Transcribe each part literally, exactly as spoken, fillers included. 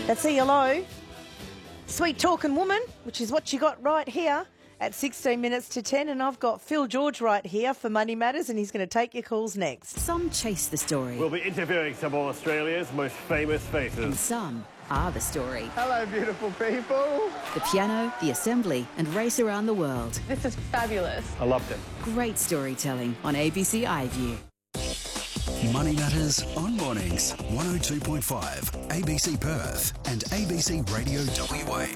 That's E L O. Sweet Talking Woman, which is what you got right here at sixteen minutes to ten. And I've got Phil George right here for Money Matters, and he's going to take your calls next. Some chase the story. We'll be interviewing some of Australia's most famous And faces. some are the story. Hello, beautiful people. The piano, the assembly, and race around the world. This is fabulous. I loved it. Great storytelling on A B C iView. Money Matters on Mornings, one oh two point five, A B C Perth and A B C Radio W A.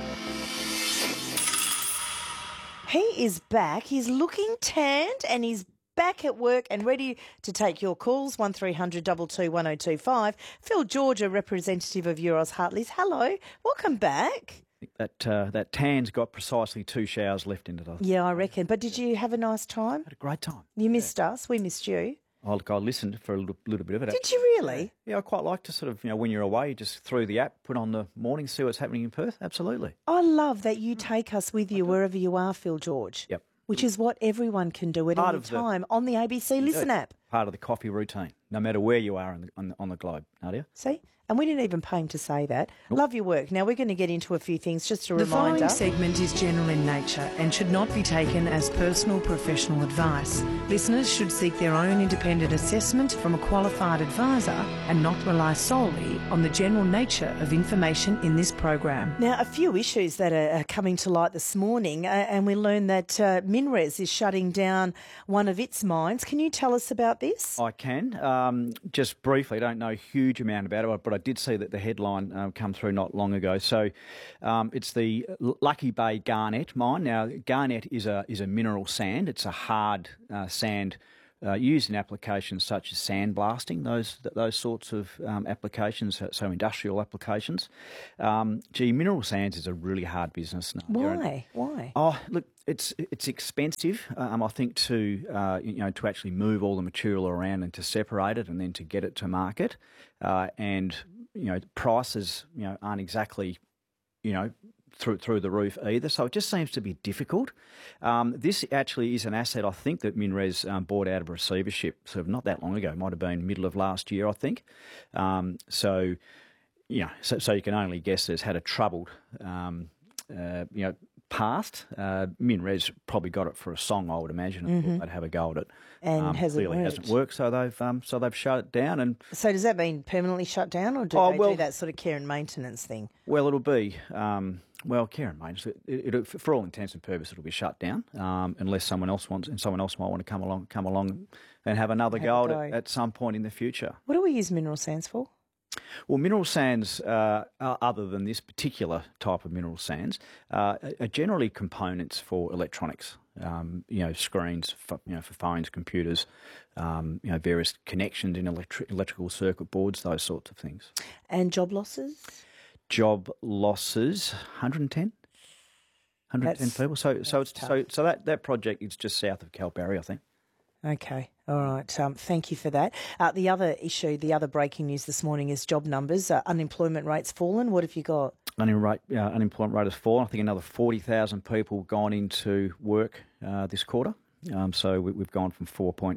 He is back. He's looking tanned and he's back at work and ready to take your calls. one three hundred two two one oh two five. Phil George, a representative of Euros Hartleys. Hello. Welcome back. That uh, that tan's got precisely two showers left in it. I Yeah, I reckon. But did you have a nice time? had a great time. You missed us. We missed you. I, I listened for a little, little bit of it. Did you really? Yeah, I quite like to sort of, you know, when you're away, just through the app, put on the morning, see what's happening in Perth. Absolutely. I love that you take us with you wherever you are, Phil George. Yep. Which is what everyone can do at Part any of the- time on the A B C Listen Yeah, app. Part of the coffee routine, no matter where you are on the, on the, on the globe, Nadia. See? And we didn't even pay him to say that. Love your work. Now, we're going to get into a few things. Just a The reminder. following segment is general in nature and should not be taken as personal professional advice. Listeners should seek their own independent assessment from a qualified advisor and not rely solely on the general nature of information in this program. Now, a few issues that are, are coming to light this morning, uh, and we learned that uh, MinRes is shutting down one of its mines. Can you tell us about this? I can. Um, just briefly, I don't know a huge amount about it, but I did see that the headline um, come through not long ago. So um, it's the Lucky Bay Garnet mine. Now, garnet is a is a mineral sand. It's a hard uh, sand uh, used in applications such as sandblasting, those those sorts of um, applications, so- so industrial applications. Um, gee, mineral sands is a really hard business. Nadia, and- Why? Why? Oh, look, it's it's expensive. Um, I think to uh, you know to actually move all the material around and to separate it and then to get it to market, uh, and you know prices you know aren't exactly you know through through the roof either. So it just seems to be difficult. Um, this actually is an asset I think that MinRes um, bought out of receivership sort of not that long ago. It might have been middle of last year, I think. Um, so you know, so, so you can only guess it's had a troubled um, uh, you know. past. Uh, MinRes probably got it for a song, I would imagine, and thought they'd have a go at it. And um, hasn't clearly worked. hasn't worked, so they've um, so they've shut it down. And So does that mean permanently shut down, or do Oh, they well- do that sort of care and maintenance thing? well, it'll be um, well, care and maintenance. It, it, for all intents and purposes, it'll be shut down um, unless someone else wants, and someone else might want to come along, come along, and have another Have go a at it go. at some point in the future. What do we use mineral sands for? Well, mineral sands, uh, are- other than this particular type of mineral sands, uh, are- are generally components for electronics. Um, you know, screens, for, you know, for phones, computers, um, you know, various connections in electri- electrical circuit boards, those sorts of things. And job losses? Job losses, one hundred ten, one hundred ten That's- people. So, so that's it's so tough. so that that project is just south of Kalbarri, I think. Okay. All right. Um, thank you for that. Uh, the other issue, the other breaking news this morning is job numbers. Uh, unemployment rates fallen. What have you got? Unemployment rate, uh, unemployment rate has fallen. I think another forty thousand people gone into work uh, this quarter. Um, so we, we've gone from four point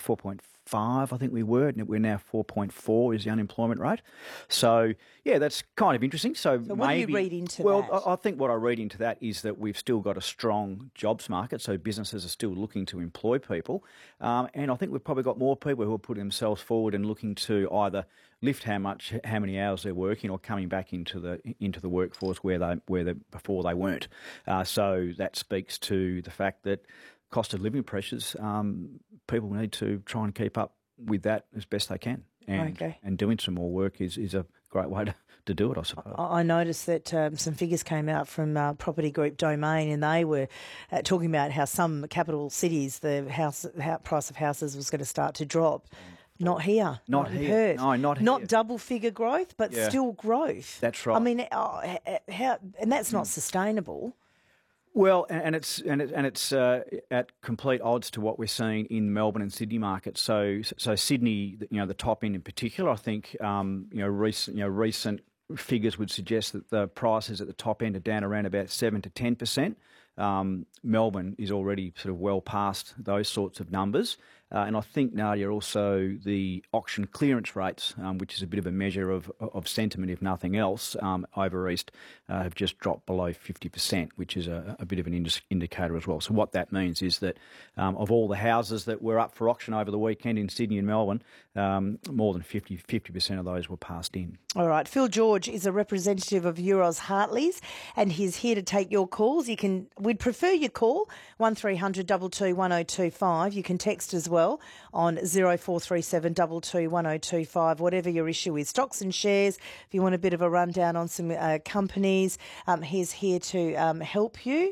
five, I think we were, and we're now four point four is the unemployment rate. So, yeah, that's kind of interesting. So, So what do you maybe, read into well, that? I, I think what I read into that is that we've still got a strong jobs market, so businesses are still looking to employ people. Um, and I think we've probably got more people who are putting themselves forward and looking to either lift how much, how many hours they're working, or coming back into the into the workforce where they where they, before they weren't. Uh, so that speaks to the fact that cost of living pressures, um, people need to try and keep up with that as best they can. And, Okay. and doing some more work is, is a great way to, to do it, I suppose. I I noticed that um, some figures came out from uh, property group Domain, and they were uh, talking about how some capital cities, the house, house price of houses was going to start to drop. Not here. Not in here. Perth. No, not Not here. double figure growth, but Yeah. still growth. That's right. I mean, oh, h- h- how, and that's not sustainable. Well, and and it's and it, and it's uh, at complete odds to what we're seeing in Melbourne and Sydney markets. So, so Sydney, you know, the top end in particular, I think, um, you know, recent, you know, recent figures would suggest that the prices at the top end are down around about seven to ten percent. Um, Melbourne is already sort of well past those sorts of numbers. Uh, and I think, Nadia, also the auction clearance rates, um, which is a bit of a measure of, of sentiment, if nothing else, um, over East uh, have just dropped below fifty percent, which is a, a bit of an ind- indicator as well. So what that means is that um, of all the houses that were up for auction over the weekend in Sydney and Melbourne, um, more than fifty percent of those were passed in. All right. Phil George is a representative of Euroz Hartleys, and he's here to take your calls. You can, we'd prefer your call, one three hundred two two one oh two five. You can text as well on zero four three seven two two one oh two five, whatever your issue is. Stocks and shares, if you want a bit of a rundown on some uh, companies, um, he's here to um, help you.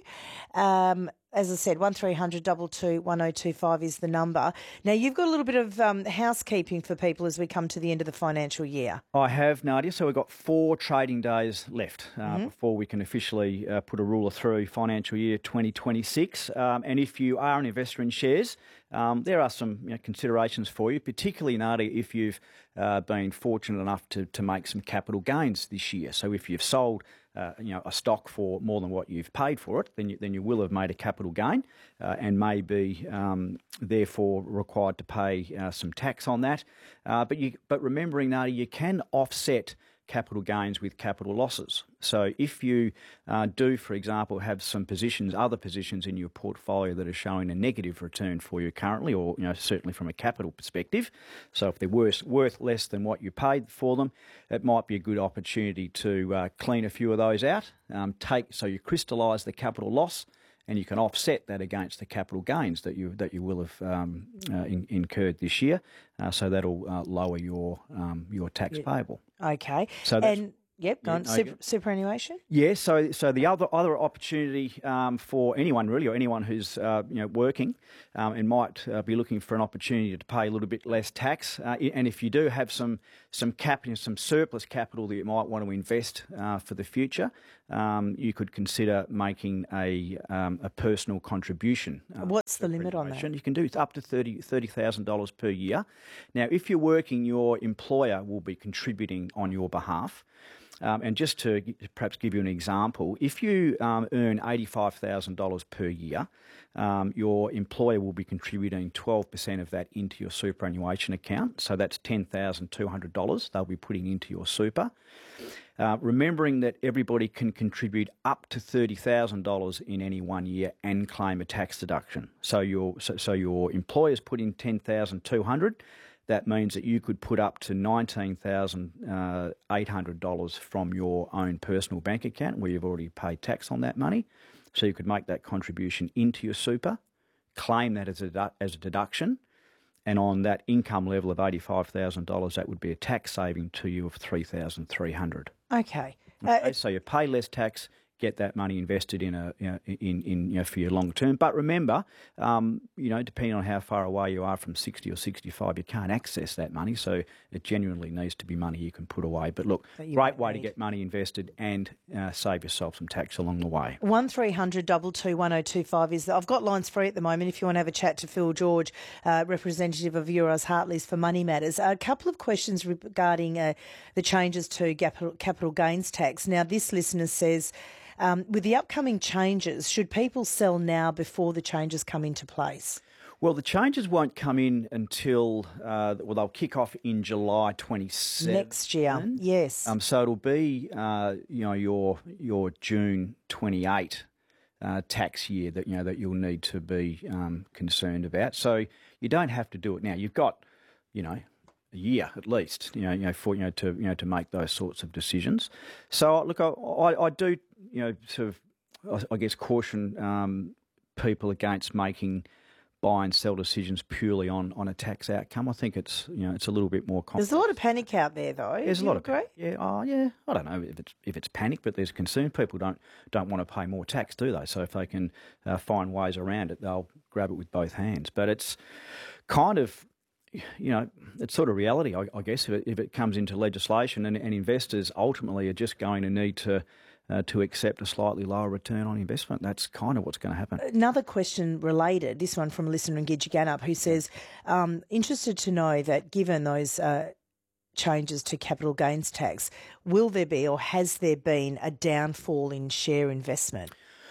Um, As I said, one three hundred two two one oh two five is the number. Now, you've got a little bit of um, housekeeping for people as we come to the end of the financial year. I have, Nadia. So we've got four trading days left uh, mm-hmm. before we can officially uh, put a ruler through financial year twenty twenty-six. Um, and if you are an investor in shares, um, there are some you know, considerations for you, particularly, Nadia, if you've uh, been fortunate enough to, to make some capital gains this year. So if you've sold Uh, you know, a stock for more than what you've paid for it, then you, then you will have made a capital gain uh, and may be um, therefore required to pay uh, some tax on that. Uh, but you, but remembering, Nadia, you can offset capital gains with capital losses. So if you uh, do, for example, have some positions, other positions in your portfolio that are showing a negative return for you currently, or you know certainly from a capital perspective, so if they're worth, worth less than what you paid for them, it might be a good opportunity to uh, clean a few of those out. Um, take so you crystallise the capital loss, and you can offset that against the capital gains that you that you will have um, uh, in, incurred this year. Uh, so that'll uh, lower your um, your tax yeah. payable. Okay. So that's, and yep, go yeah, on. okay. Super, superannuation. Yeah. So so the other other opportunity um, for anyone really, or anyone who's uh, you know working um, and might uh, be looking for an opportunity to pay a little bit less tax, uh, and if you do have some some cap, you know, some surplus capital that you might want to invest uh, for the future. Um, you could consider making a um, a personal contribution. Uh, What's the limit on that? You can do it's up to thirty thousand dollars per year. Now, if you're working, your employer will be contributing on your behalf. Um, and just to perhaps give you an example, if you um, earn eighty-five thousand dollars per year, um, your employer will be contributing twelve percent of that into your superannuation account. So that's ten thousand two hundred dollars they'll be putting into your super. Uh, remembering that everybody can contribute up to thirty thousand dollars in any one year and claim a tax deduction. So your so, so your employers put in ten thousand two hundred dollars. That means that you could put up to nineteen thousand eight hundred dollars from your own personal bank account where you've already paid tax on that money. So you could make that contribution into your super, claim that as a, as a deduction, and on that income level of eighty-five thousand dollars, that would be a tax saving to you of three thousand three hundred dollars. Okay. Okay, Uh, so you pay less tax, get that money invested in a you know, in in you know for your long term. But remember, um, you know, depending on how far away you are from sixty or sixty-five, you can't access that money. So it genuinely needs to be money you can put away. But look, That you great won't way to need. get money invested and uh, save yourself some tax along the way. One three hundred two two one oh two five is. I've got lines free at the moment. If you want to have a chat to Phil George, uh, representative of Euroz Hartleys for Money Matters, a couple of questions regarding uh, the changes to capital, capital gains tax. Now, this listener says, um, with the upcoming changes, should people sell now before the changes come into place? Well, the changes won't come in until, uh, well, they'll kick off in July twenty-seventh. Next year, yes. Um, so it'll be, uh, you know, your your June twenty-eighth uh, tax year that, you know, that you'll need to be um, concerned about. So you don't have to do it now. You've got, you know, a year at least, you know, you know, for, you know, to, you know, to make those sorts of decisions. So look, I, I, I do, you know, sort of, I, I guess, caution um, people against making buy and sell decisions purely on, on a tax outcome. I think it's you know it's a little bit more complex. There's a lot of panic out there, though. There's Do a you lot agree? of yeah, oh yeah. I don't know if it's if it's panic, but there's concern. People don't don't want to pay more tax, do they? So if they can uh, find ways around it, they'll grab it with both hands. But it's kind of you know it's sort of reality, I, I guess, if it, if it comes into legislation, and, and investors ultimately are just going to need to. Uh, to accept a slightly lower return on investment. That's kind of what's going to happen. Another question related, this one from a listener in Gidgeganup who says, um, interested to know that given those uh, changes to capital gains tax, will there be or has there been a downfall in share investment?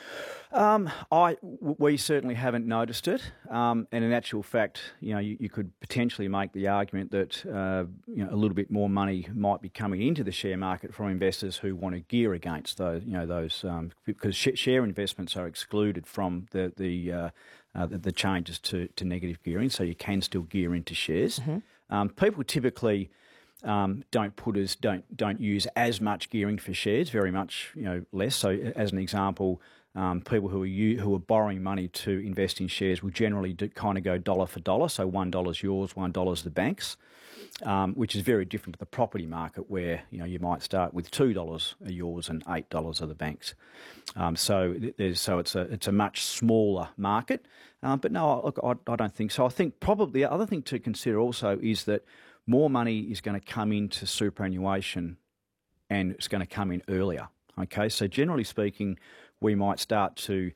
Um, I w- we certainly haven't noticed it, um, and in actual fact, you know, you, you could potentially make the argument that uh, you know, a little bit more money might be coming into the share market from investors who want to gear against those, you know, those um, because sh- share investments are excluded from the the, uh, uh, the the changes to, to negative gearing, so you can still gear into shares. Mm-hmm. Um, people typically. Um, don't put as don't don't use as much gearing for shares, very much you know less. So, as an example, um, people who are u- who are borrowing money to invest in shares will generally do, kind of go dollar for dollar. So one dollar's yours, one dollar's the bank's, um, which is very different to the property market where you know you might start with two dollars are yours and eight dollars are the bank's. Um, so there's so it's a it's a much smaller market. Um, but no, look, I, I don't think so. I think probably the other thing to consider also is that more money is going to come into superannuation and it's going to come in earlier. Okay, so generally speaking, we might start to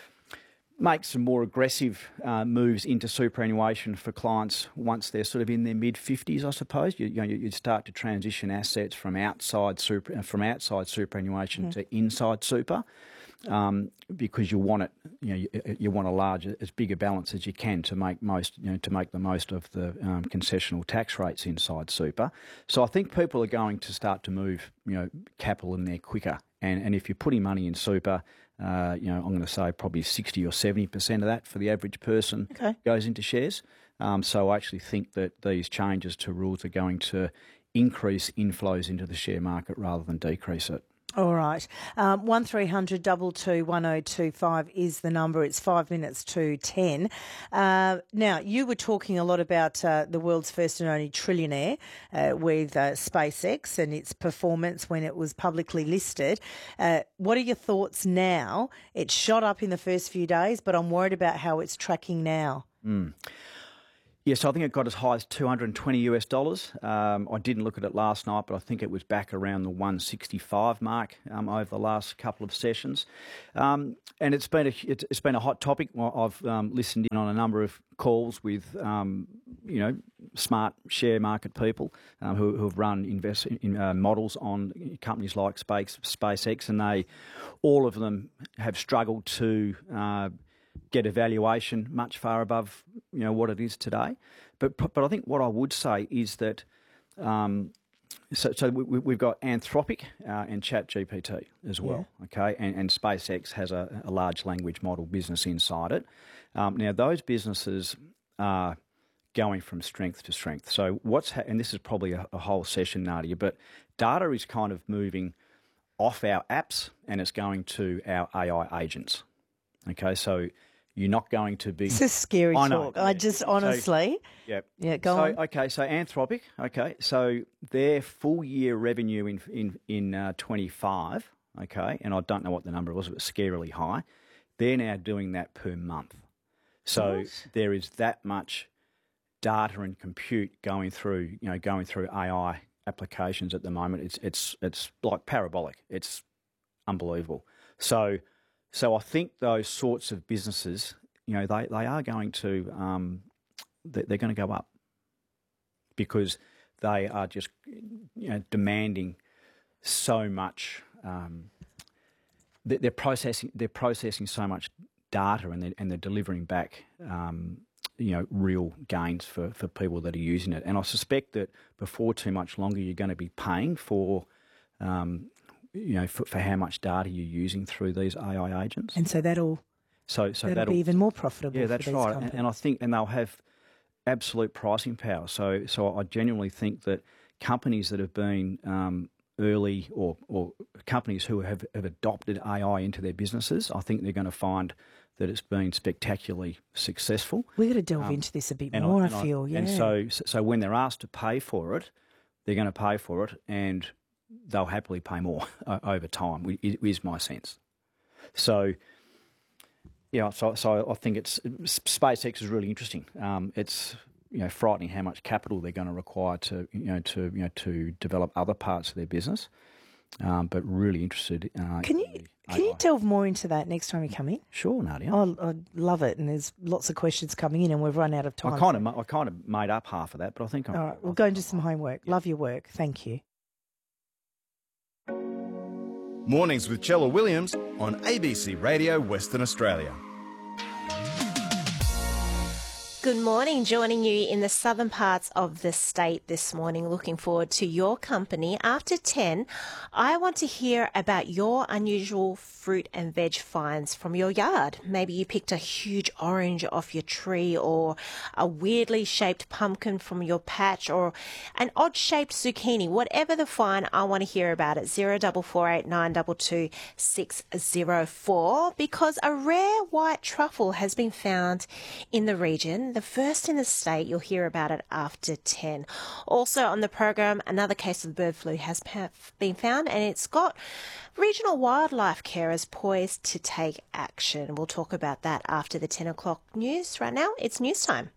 make some more aggressive uh, moves into superannuation for clients once they're sort of in their mid fifties, I suppose. You, you know, you'd start to transition assets from outside super from outside superannuation mm-hmm. to inside super. Um, because you want it, you know, you, you want a large, as big a balance as you can to make most, you know, to make the most of the um, concessional tax rates inside super. So I think people are going to start to move, you know, capital in there quicker. And and if you're putting money in super, uh, you know, I'm going to say probably sixty or seventy percent of that for the average person okay. goes into shares. Um, so I actually think that these changes to rules are going to increase inflows into the share market rather than decrease it. All right. Um, one three hundred two two one oh two five is the number. It's five minutes to ten. Uh, now, you were talking a lot about uh, the world's first and only trillionaire uh, with uh, SpaceX and its performance when it was publicly listed. Uh, what are your thoughts now? It shot up in the first few days, but I'm worried about how it's tracking now. Mm. Yes, I think it got as high as two hundred twenty US dollars. Um, I didn't look at it last night, but I think it was back around the one sixty-five mark um, over the last couple of sessions. Um, and it's been a it's been a hot topic. I've um, listened in on a number of calls with um, you know smart share market people um, who, who have run invest in, uh, models on companies like Space, SpaceX, and they all of them have struggled to. Uh, get a valuation much far above you know what it is today, but but I think what I would say is that um, so so we, we've got Anthropic uh, and ChatGPT as well, yeah. okay, and, and SpaceX has a, a large language model business inside it. Um, now those businesses are going from strength to strength. So what's ha- and this is probably a, a whole session, Nadia, but data is kind of moving off our apps and it's going to our A I agents. Okay, so you're not going to be... It's a scary I know, talk. yeah. I just honestly... So, yep. Yeah, go so, on. Okay, so Anthropic, okay, so their full-year revenue in in, in uh, twenty-five, okay, and I don't know what the number was, but scarily high, they're now doing that per month. So what? There is that much data and compute going through, you know, going through A I applications at the moment. It's it's it's like parabolic. It's unbelievable. So... So I think those sorts of businesses, you know, they, they are going to um, they're going to go up because they are just you know demanding so much. Um, they're processing they're processing so much data and they're, and they're delivering back um, you know real gains for, for people that are using it. And I suspect that before too much longer, you're going to be paying for. Um, you know, for, for how much data you're using through these A I agents. And so that'll, so, so that'll, that'll be even more profitable yeah, that's for these right. companies. And, and I think, and they'll have absolute pricing power. So so I genuinely think that companies that have been um, early or, or companies who have, have adopted A I into their businesses, I think they're going to find that it's been spectacularly successful. We've got to delve um, into this a bit and more, I, I and feel, I, yeah. And so, so when they're asked to pay for it, they're going to pay for it and they'll happily pay more uh, over time, is my sense. So, yeah, so so I think it's SpaceX is really interesting. Um, it's you know frightening how much capital they're going to require to you know to you know to develop other parts of their business, um, but really interested. Uh, can you in can you delve more into that next time you come in? Sure, Nadia. Oh, I love it, and there's lots of questions coming in, and we've run out of time. I kind of I kind of made up half of that, but I think I'm, all right. We'll go and do some homework. Yeah. Love your work. Thank you. Mornings with Chella Williams on A B C Radio Western Australia. Good morning, joining you in the southern parts of the state this morning. Looking forward to your company. After ten, I want to hear about your unusual fruit and veg finds from your yard. Maybe you picked a huge orange off your tree, or a weirdly shaped pumpkin from your patch, or an odd shaped zucchini. Whatever the find, I want to hear about it. zero four four eight nine two two six zero four, because a rare white truffle has been found in the region. The first in the state. You'll hear about it after ten. Also on the program, another case of bird flu has been found, and it's got regional wildlife carers poised to take action. We'll talk about that after the ten o'clock news. Right now, it's news time.